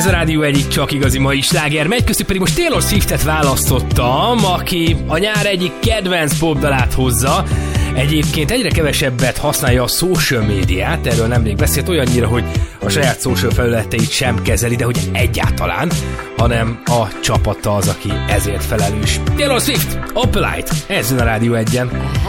Ez a Rádió egyik csak igazi mai sláger megy, köztük pedig most Taylor Swiftet választottam, aki a nyár egyik kedvenc popdalát hozza. Egyébként egyre kevesebbet használja a social médiát, erről nemrég beszélt, olyannyira, hogy a saját social felületeit sem kezeli, de hogy egyáltalán, hanem a csapata az, aki ezért felelős. Taylor Swift, Opalite, ez a Rádió 1-en.